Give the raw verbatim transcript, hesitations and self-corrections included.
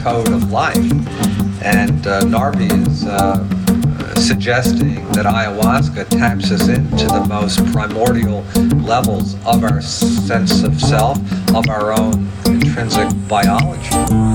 code of life. And uh, Narby is uh, suggesting that ayahuasca taps us into the most primordial levels of our sense of self, of our own intrinsic biology.